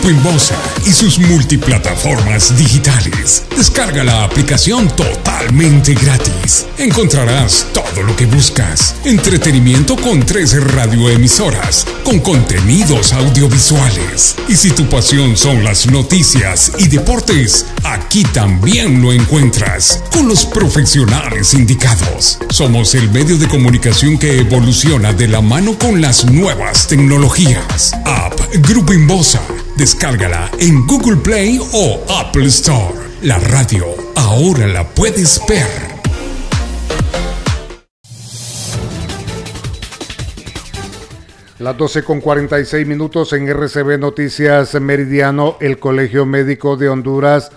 Grupo Inbosa y sus multiplataformas digitales. Descarga la aplicación totalmente gratis. Encontrarás todo lo que buscas. Entretenimiento con 3 radioemisoras, con contenidos audiovisuales. Y si tu pasión son las noticias y deportes, aquí también lo encuentras, con los profesionales indicados. Somos el medio de comunicación que evoluciona de la mano con las nuevas tecnologías. App Grupo Inbosa. Descárgala en Google Play o Apple Store. La radio ahora la puedes ver. Las 12:46 en RCB Noticias Meridiano. El Colegio Médico de Honduras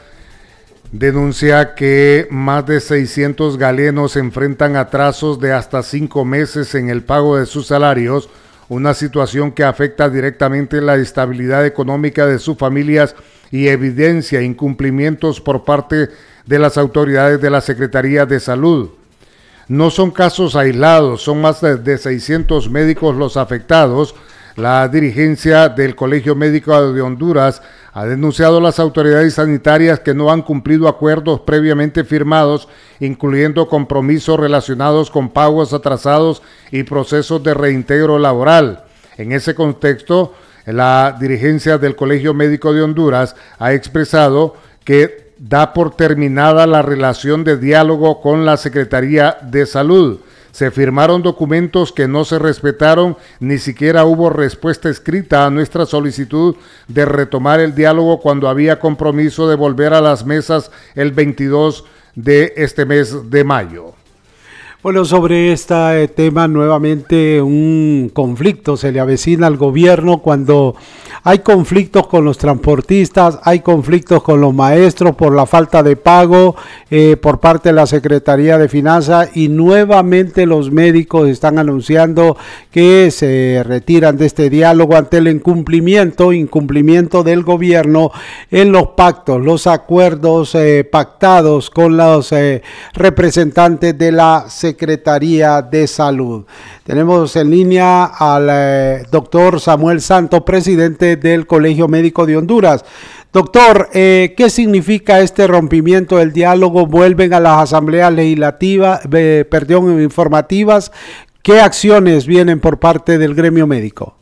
denuncia que más de 600 galenos enfrentan atrasos de hasta 5 meses en el pago de sus salarios, una situación que afecta directamente la estabilidad económica de sus familias y evidencia incumplimientos por parte de las autoridades de la Secretaría de Salud. No son casos aislados, son más de 600 médicos los afectados. La dirigencia del Colegio Médico de Honduras ha denunciado a las autoridades sanitarias que no han cumplido acuerdos previamente firmados, incluyendo compromisos relacionados con pagos atrasados y procesos de reintegro laboral. En ese contexto, la dirigencia del Colegio Médico de Honduras ha expresado que da por terminada la relación de diálogo con la Secretaría de Salud. Se firmaron documentos que no se respetaron, ni siquiera hubo respuesta escrita a nuestra solicitud de retomar el diálogo cuando había compromiso de volver a las mesas el 22 de este mes de mayo. Bueno, sobre este tema nuevamente un conflicto se le avecina al gobierno cuando hay conflictos con los transportistas, hay conflictos con los maestros por la falta de pago por parte de la Secretaría de Finanzas, y nuevamente los médicos están anunciando que se retiran de este diálogo ante el incumplimiento del gobierno en los pactos, los acuerdos pactados con los representantes de la Secretaría de Salud. Tenemos en línea al doctor Samuel Santos, presidente del Colegio Médico de Honduras. Doctor, ¿qué significa este rompimiento del diálogo? ¿Vuelven a las asambleas legislativas, informativas? ¿Qué acciones vienen por parte del gremio médico?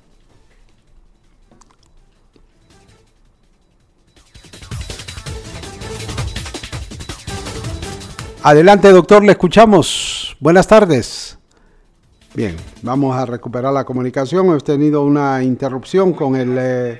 Adelante, doctor, le escuchamos. Buenas tardes. Bien, vamos a recuperar la comunicación. Hemos tenido una interrupción con el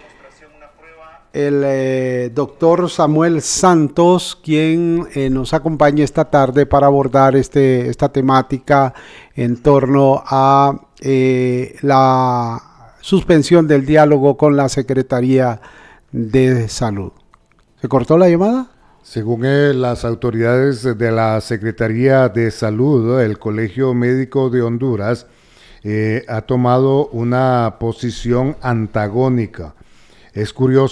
doctor Samuel Santos, quien nos acompaña esta tarde para abordar esta temática en torno a la suspensión del diálogo con la Secretaría de Salud. ¿Se cortó la llamada? Según las autoridades de la Secretaría de Salud, el Colegio Médico de Honduras ha tomado una posición antagónica. Es curioso